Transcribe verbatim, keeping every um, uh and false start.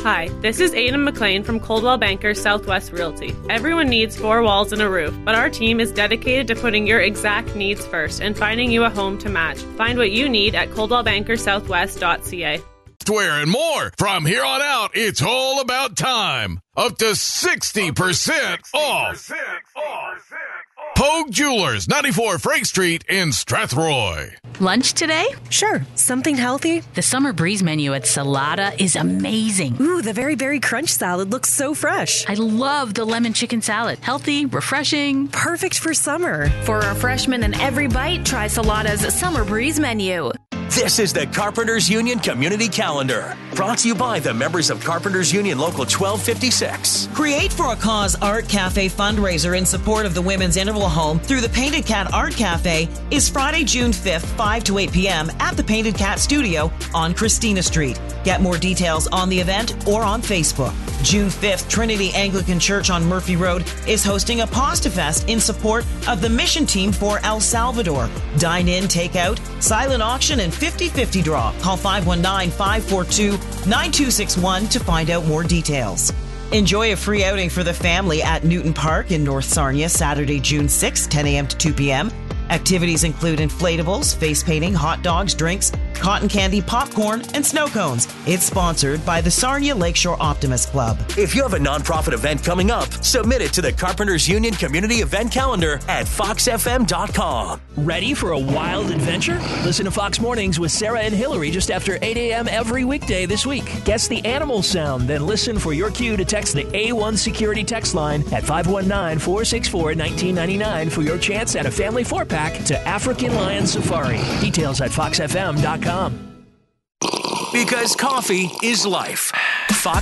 Hi, this is Aidan McLean from Coldwell Banker Southwest Realty. Everyone needs four walls and a roof, but our team is dedicated to putting your exact needs first and finding you a home to match. Find what you need at coldwell banker southwest dot c a. Software and more. From here on out, it's all about time. Up to sixty percent off. Pogue Jewelers, ninety-four Frank Street in Strathroy. Lunch today? Sure. Something healthy? The Summer Breeze menu at Salada is amazing. Ooh, the Very Berry Crunch salad looks so fresh. I love the lemon chicken salad. Healthy, refreshing. Perfect for summer. For refreshment in every bite, try Salada's Summer Breeze menu. This is the Carpenters Union Community Calendar, brought to you by the members of Carpenters Union Local twelve fifty-six. Create for a Cause Art Cafe fundraiser in support of the Women's Interval Home through the Painted Cat Art Cafe is Friday, June fifth, five to eight p.m. at the Painted Cat Studio on Christina Street. Get more details on the event or on Facebook. June fifth, Trinity Anglican Church on Murphy Road is hosting a Pasta Fest in support of the mission team for El Salvador. Dine in, take out, silent auction, and fifty-fifty draw. Call five one nine, five four two, nine two six one to find out more details. Enjoy a free outing for the family at Newton Park in North Sarnia, Saturday, June sixth, ten a.m. to two p.m. Activities include inflatables, face painting, hot dogs, drinks, cotton candy, popcorn, and snow cones. It's sponsored by the Sarnia Lakeshore Optimist Club. If you have a nonprofit event coming up, submit it to the Carpenters Union Community Event Calendar at fox f m dot com. Ready for a wild adventure? Listen to Fox Mornings with Sarah and Hillary just after eight a.m. every weekday this week. Guess the animal sound, then listen for your cue to text the A one Security text line at five one nine, four six four, one nine nine nine for your chance at a family four-pack to African Lion Safari. Details at fox f m dot com. Because coffee is life. Fox